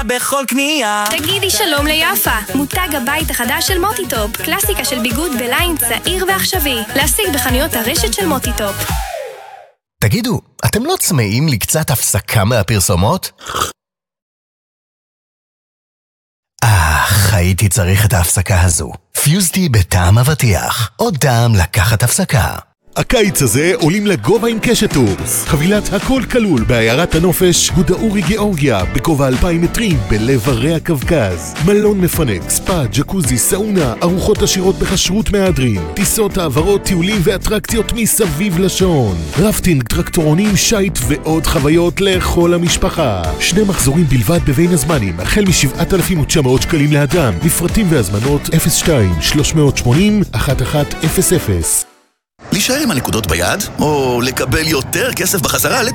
בכל קנייה. תגידי שלום ליפה, מותג הבית החדש של מוטיטופ, קלאסיקה של ביגוד בליין צעיר ועכשווי, להשיג בחנויות הרשת של מוטיטופ. תגידו, אתם לא צמאים לי קצת הפסקה מהפרסומות? הייתי צריך את ההפסקה הזו. פיוזטי בטעם אבטיח. עוד טעם לקחת הפסקה. הקיץ הזה עולים לגובה עם קשת טורס. חבילת הכל כלול בעיירת הנופש גודאורי גיאורגיה בגובה 2,000 מטרים בלב הרי הקווקז. מלון מפנק, ספא, ג'קוזי, סאונה, ארוחות עשירות בכשרות מהדרין, טיסות, העברות, טיולים ואטרקציות מסביב לשעון, רפטינג, טרקטורונים, שייט ועוד חוויות לכל המשפחה. 2 מחזורים בלבד בבין הזמנים, החל מ7,900 שקלים לאדם. לפרטים והזמנות 02-380-1100. להישאר עם הנקודות ביד, או לקבל יותר כסף בחזרה,